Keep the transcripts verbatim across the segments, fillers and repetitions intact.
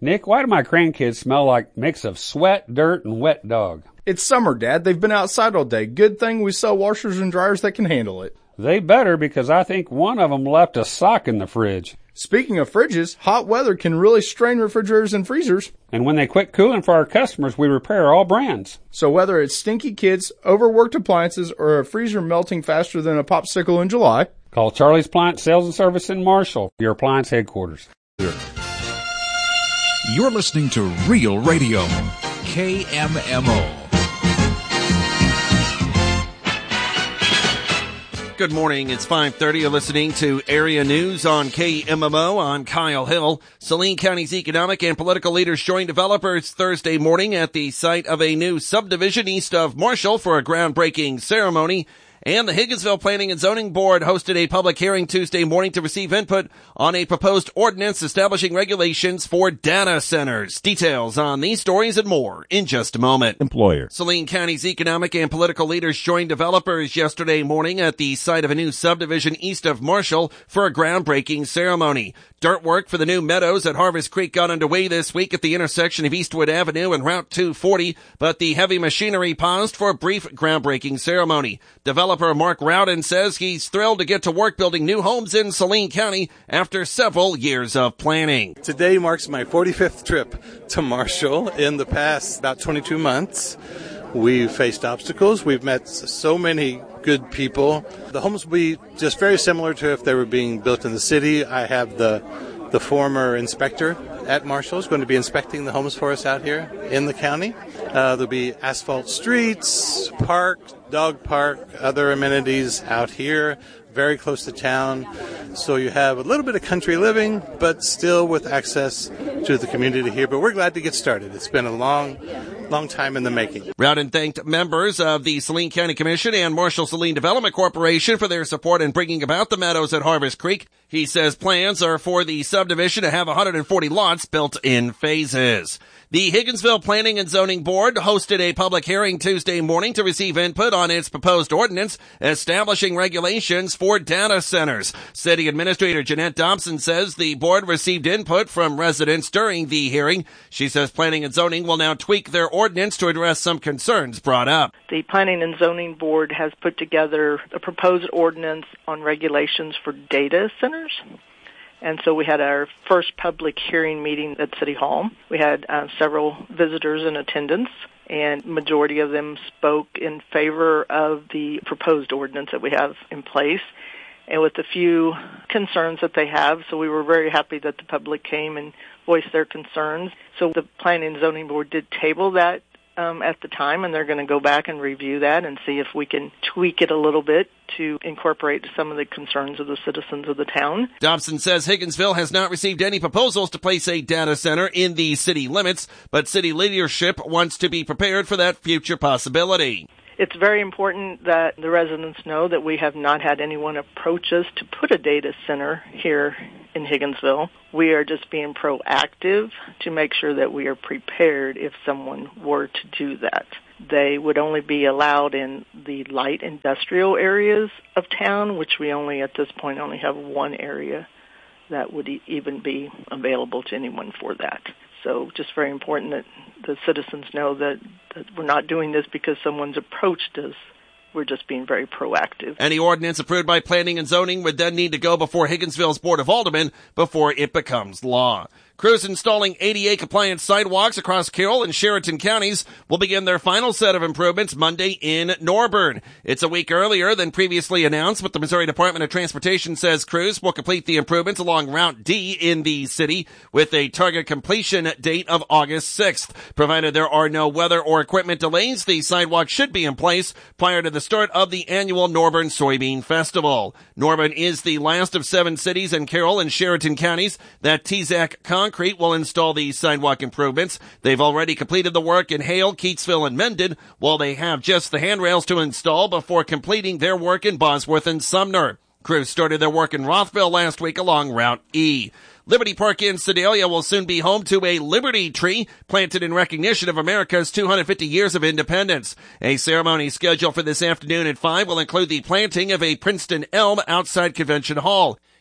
Nick, why do my grandkids smell like a mix of sweat, dirt, and wet dog? It's summer, Dad. They've been outside all day. Good thing we sell washers and dryers that can handle it. They better, because I think one of them left a sock in the fridge. Speaking of fridges, hot weather can really strain refrigerators and freezers. And when they quit cooling for our customers, we repair all brands. So whether it's stinky kids, overworked appliances, or a freezer melting faster than a popsicle in July, call Charlie's Appliance Sales and Service in Marshall, your appliance headquarters. You're listening to Real Radio, K M M O. Good morning. It's five thirty. You're listening to Area News on K M M O. I'm Kyle Hill. Saline County's economic and political leaders joined developers Thursday morning at the site of a new subdivision east of Marshall for a groundbreaking ceremony. And the Higginsville Planning and Zoning Board hosted a public hearing Tuesday morning to receive input on a proposed ordinance establishing regulations for data centers. Details on these stories and more in just a moment. Employer. Saline County's economic and political leaders joined developers yesterday morning at the site of a new subdivision east of Marshall for a groundbreaking ceremony. Dirt work for the new meadows at Harvest Creek got underway this week at the intersection of Eastwood Avenue and Route two forty, but the heavy machinery paused for a brief groundbreaking ceremony. Developer Mark Rowden says he's thrilled to get to work building new homes in Saline County after several years of planning. Today marks my forty-fifth trip to Marshall. In the past about twenty-two months, we've faced obstacles. We've met so many good people. The homes will be just very similar to if they were being built in the city. I have the the former inspector at Marshall is going to be inspecting the homes for us out here in the county. Uh, there'll be asphalt streets, park, dog park, other amenities out here, very close to town. So you have a little bit of country living, but still with access to the community here. But we're glad to get started. It's been a long, long time in the making. Rowden thanked members of the Saline County Commission and Marshall Saline Development Corporation for their support in bringing about the meadows at Harvest Creek. He says plans are for the subdivision to have one hundred forty lots built in phases. The Higginsville Planning and Zoning Board hosted a public hearing Tuesday morning to receive input on its proposed ordinance establishing regulations for data centers. City Administrator Jeanette Dobson says the board received input from residents during the hearing. She says Planning and Zoning will now tweak their ordinance to address some concerns brought up. The Planning and Zoning Board has put together a proposed ordinance on regulations for data centers. And so we had our first public hearing meeting at City Hall. We had uh, several visitors in attendance, and majority of them spoke in favor of the proposed ordinance that we have in place, and with a few concerns that they have. So we were very happy that the public came and voiced their concerns. So the Planning and Zoning Board did table that um, at the time, and they're going to go back and review that and see if we can tweak it a little bit to incorporate some of the concerns of the citizens of the town. Dobson says Higginsville has not received any proposals to place a data center in the city limits, but city leadership wants to be prepared for that future possibility. It's very important that the residents know that we have not had anyone approach us to put a data center here in Higginsville. We are just being proactive to make sure that we are prepared if someone were to do that. They would only be allowed in the light industrial areas of town, which we only, at this point, only have one area that would e- even be available to anyone for that. So just very important that the citizens know that, that we're not doing this because someone's approached us. We're just being very proactive. Any ordinance approved by Planning and Zoning would then need to go before Higginsville's Board of Aldermen before it becomes law. Crews installing A D A-compliant sidewalks across Carroll and Sheraton counties will begin their final set of improvements Monday in Norburn. It's a week earlier than previously announced, but the Missouri Department of Transportation says crews will complete the improvements along Route D in the city with a target completion date of August sixth. Provided there are no weather or equipment delays, the sidewalk should be in place prior to the start of the annual Norburn Soybean Festival. Norburn is the last of seven cities in Carroll and Sheraton counties that T Z A C Concrete will install these sidewalk improvements. They've already completed the work in Hale, Keatsville, and Mendon, while they have just the handrails to install before completing their work in Bosworth and Sumner. Crews started their work in Rothville last week along Route E. Liberty Park in Sedalia will soon be home to a Liberty tree planted in recognition of America's two hundred fifty years of independence. A ceremony scheduled for this afternoon at five will include the planting of a Princeton elm outside Convention Hall.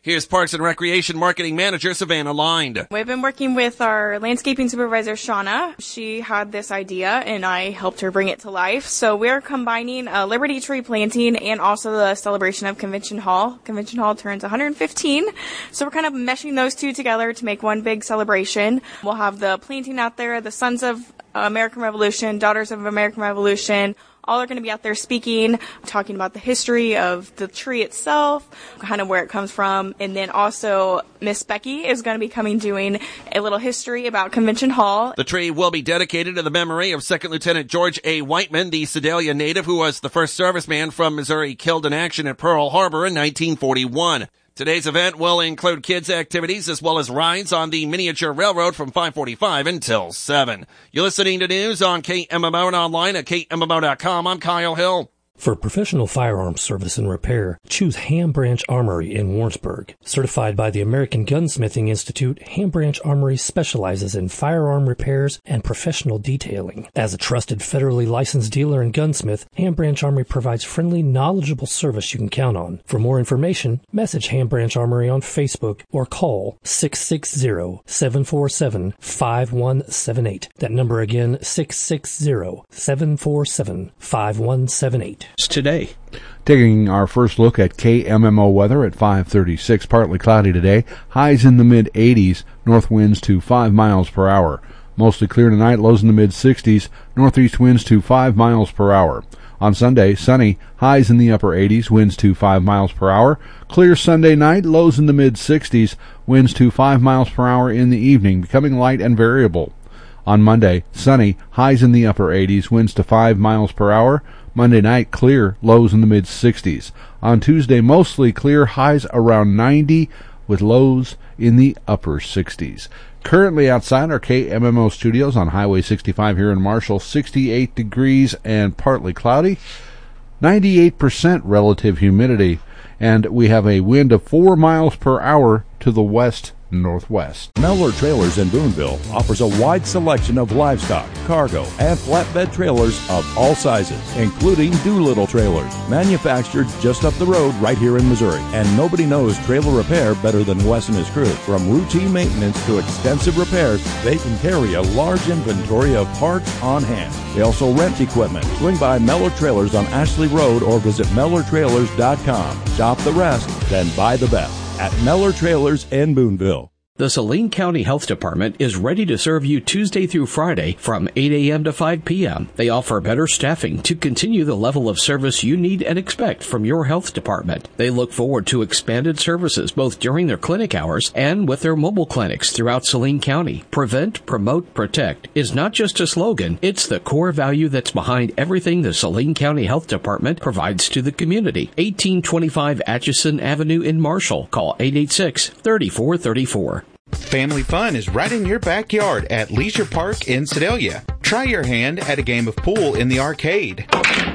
Here's Parks and Recreation Marketing Manager Savannah Lind. We've been working with our landscaping supervisor, Shauna. She had this idea, and I helped her bring it to life. So we're combining a Liberty tree planting and also the celebration of Convention Hall. Convention Hall turns one hundred fifteen, so we're kind of meshing those two together to make one big celebration. We'll have the planting out there, the Sons of American Revolution, Daughters of American Revolution, all are going to be out there speaking, talking about the history of the tree itself, kind of where it comes from. And then also Miss Becky is going to be coming doing a little history about Convention Hall. The tree will be dedicated to the memory of Second Lieutenant George A. Whiteman, the Sedalia native who was the first serviceman from Missouri killed in action at Pearl Harbor in nineteen forty-one. Today's event will include kids' activities as well as rides on the miniature railroad from five forty-five until seven. You're listening to news on K M M O and online at K M M O dot com. I'm Kyle Hill. For professional firearms service and repair, choose Ham Branch Armory in Warrensburg. Certified by the American Gunsmithing Institute, Ham Branch Armory specializes in firearm repairs and professional detailing. As a trusted federally licensed dealer and gunsmith, Ham Branch Armory provides friendly, knowledgeable service you can count on. For more information, message Ham Branch Armory on Facebook or call six six zero, seven four seven, five one seven eight. That number again, six six zero, seven four seven, five one seven eight. Today. Taking our first look at K M M O weather at five thirty-six, partly cloudy today. Highs in the mid eighties, north winds to five miles per hour. Mostly clear tonight, lows in the mid sixties, northeast winds to five miles per hour. On Sunday, sunny, highs in the upper eighties, winds to five miles per hour. Clear Sunday night, lows in the mid sixties, winds to five miles per hour in the evening, becoming light and variable. On Monday, sunny, highs in the upper eighties, winds to five miles per hour. Monday night, clear, lows in the mid sixties. On Tuesday, mostly clear, highs around ninety, with lows in the upper sixties. Currently outside our K M M O studios on Highway sixty-five here in Marshall, sixty-eight degrees and partly cloudy, ninety-eight percent relative humidity, and we have a wind of four miles per hour to the west northwest. Mellor Trailers in Boonville offers a wide selection of livestock, cargo, and flatbed trailers of all sizes, including Doolittle trailers, manufactured just up the road right here in Missouri. And nobody knows trailer repair better than Wes and his crew. From routine maintenance to extensive repairs, they can carry a large inventory of parts on hand. They also rent equipment. Swing by Mellor Trailers on Ashley Road or visit Mellor Trailers dot com. Shop the rest, then buy the best at Mellor Trailers in Boonville. The Saline County Health Department is ready to serve you Tuesday through Friday from eight a.m. to five p.m. They offer better staffing to continue the level of service you need and expect from your health department. They look forward to expanded services both during their clinic hours and with their mobile clinics throughout Saline County. Prevent, promote, protect is not just a slogan, it's the core value that's behind everything the Saline County Health Department provides to the community. eighteen twenty-five Atchison Avenue in Marshall. Call eight eight six, three four three four. Family fun is right in your backyard at Leisure Park in Sedalia. Try your hand at a game of pool in the arcade.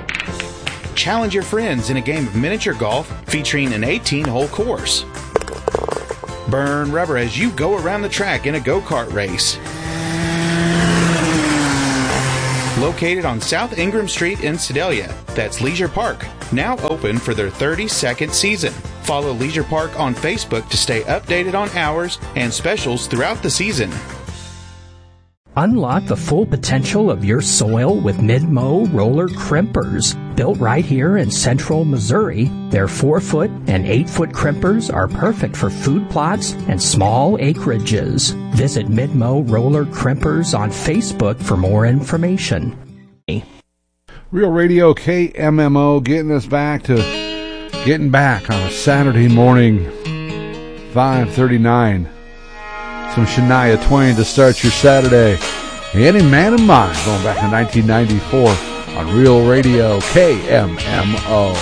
Challenge your friends in a game of miniature golf featuring an eighteen-hole course. Burn rubber as you go around the track in a go-kart race. Located on South Ingram Street in Sedalia, that's Leisure Park, now open for their thirty-second season. Follow Leisure Park on Facebook to stay updated on hours and specials throughout the season. Unlock the full potential of your soil with Mid-Mow roller crimpers. Built right here in central Missouri, their four-foot and eight-foot crimpers are perfect for food plots and small acreages. Visit Mid-Mow roller crimpers on Facebook for more information. Real Radio K M M O getting us back to getting back on a Saturday morning, five thirty-nine. Some Shania Twain to start your Saturday. Any Man in Mind, going back to nineteen ninety-four on Real Radio K M M O.